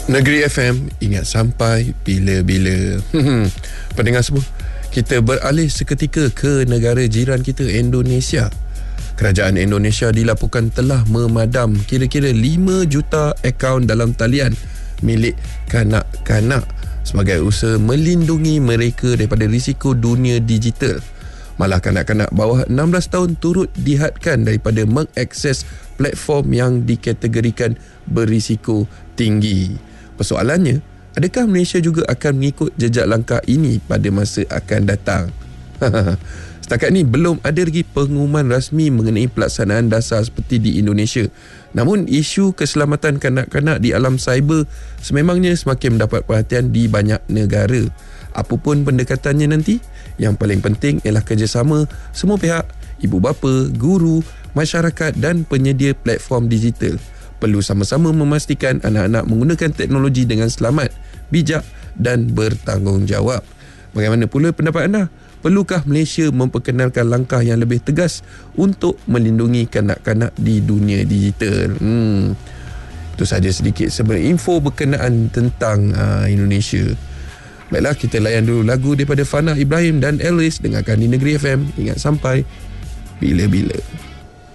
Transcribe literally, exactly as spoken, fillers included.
Negeri F M, ingat sampai bila-bila. Pendengar semua, kita beralih seketika ke negara jiran kita, Indonesia. Kerajaan Indonesia dilaporkan telah memadam kira-kira lima juta akaun dalam talian milik kanak-kanak sebagai usaha melindungi mereka daripada risiko dunia digital. Malah kanak-kanak bawah enam belas tahun turut dihadkan daripada mengakses platform yang dikategorikan berisiko tinggi. Persoalannya, adakah Malaysia juga akan mengikut jejak langkah ini pada masa akan datang? Setakat ini belum ada lagi pengumuman rasmi mengenai pelaksanaan dasar seperti di Indonesia. Namun isu keselamatan kanak-kanak di alam cyber sememangnya semakin mendapat perhatian di banyak negara. Apapun pendekatannya nanti, yang paling penting ialah kerjasama semua pihak, ibu bapa, guru, masyarakat dan penyedia platform digital. Perlu sama-sama memastikan anak-anak menggunakan teknologi dengan selamat, bijak dan bertanggungjawab. Bagaimana pula pendapat anda? Perlukah Malaysia memperkenalkan langkah yang lebih tegas untuk melindungi kanak-kanak di dunia digital? Hmm. Itu sahaja sedikit sebenarnya info berkenaan tentang uh, Indonesia. Baiklah, kita layan dulu lagu daripada Fana Ibrahim dan Elvis. Dengarkan di Negeri F M. Ingat sampai bila-bila.